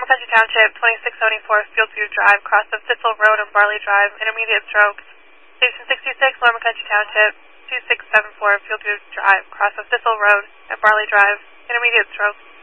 Loma Country Township, 2674 Fieldview Drive, cross of Thistle Road and Barley Drive, intermediate stroke. Station 66, Loma Country Township, 2674 Fieldview Drive, cross of Thistle Road and Barley Drive, intermediate stroke.